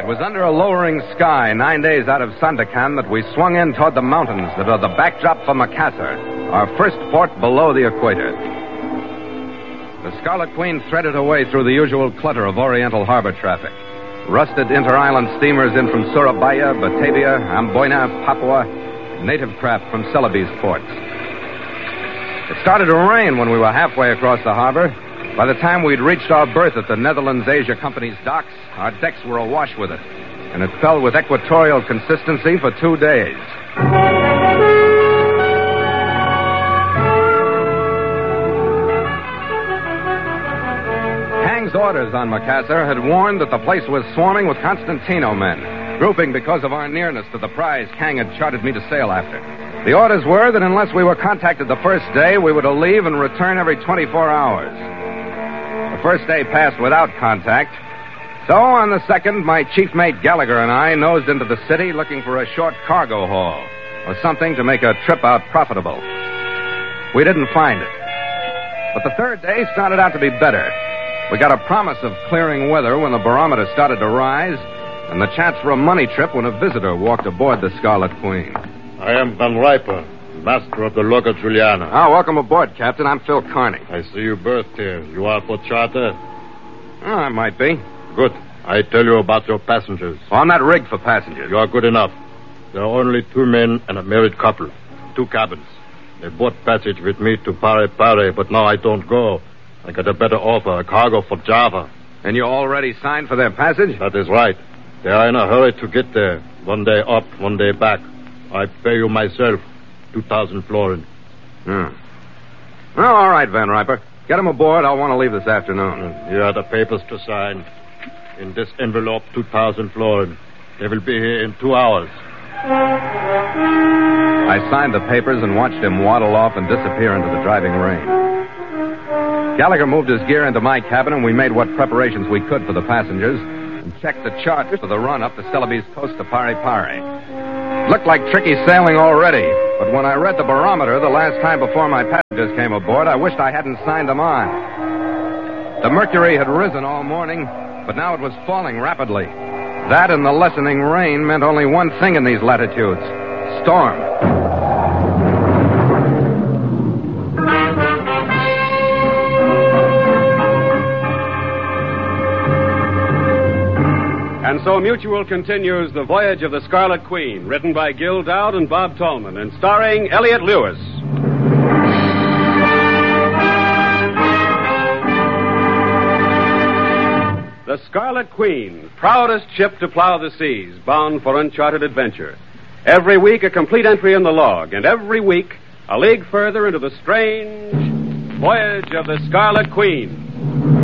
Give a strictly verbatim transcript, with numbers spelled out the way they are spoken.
It was under a lowering sky, nine days out of Sandakan, that we swung in toward the mountains that are the backdrop for Macassar, our first port below the equator. The Scarlet Queen threaded her way through the usual clutter of Oriental harbor traffic. Rusted inter-island steamers in from Surabaya, Batavia, Amboina, Papua, native craft from Celebes ports. It started to rain when we were halfway across the harbor. By the time we'd reached our berth at the Netherlands Asia Company's docks, our decks were awash with it, and it fell with equatorial consistency for two days. Hang's orders on Macassar had warned that the place was swarming with Constantino men, grouping because of our nearness to the prize Kang had chartered me to sail after. The orders were that unless we were contacted the first day, we were to leave and return every twenty-four hours. The first day passed without contact. So on the second, my chief mate Gallagher and I nosed into the city looking for a short cargo haul or something to make a trip out profitable. We didn't find it. But the third day started out to be better. We got a promise of clearing weather when the barometer started to rise, and the chance for a money trip when a visitor walked aboard the Scarlet Queen. I am Van Riper, master of the Logger Juliana. Ah, welcome aboard, Captain. I'm Phil Carney. I see you berthed here. You are for charter? Oh, I might be. Good. I tell you about your passengers. Well, I'm not rigged for passengers. You are good enough. There are only two men and a married couple. Two cabins. They bought passage with me to Pare Pare, but now I don't go. I got a better offer, a cargo for Java. And you already signed for their passage? That is right. They are in a hurry to get there. One day up, one day back. I pay you myself two thousand florins. Hmm. Well, all right, Van Riper. Get them aboard. I'll want to leave this afternoon. Here are the papers to sign. In this envelope, two thousand florins. They will be here in two hours. I signed the papers and watched him waddle off and disappear into the driving rain. Gallagher moved his gear into my cabin, and we made what preparations we could for the passengers and checked the charts for the run up the Celebes coast to Pare Pare. It looked like tricky sailing already, but when I read the barometer the last time before my passengers came aboard, I wished I hadn't signed them on. The mercury had risen all morning, but now it was falling rapidly. That and the lessening rain meant only one thing in these latitudes: storm. And so Mutual continues The Voyage of the Scarlet Queen, written by Gil Dowd and Bob Tallman, and starring Elliot Lewis. The Scarlet Queen, proudest ship to plow the seas, bound for uncharted adventure. Every week a complete entry in the log, and every week a league further into the strange Voyage of the Scarlet Queen.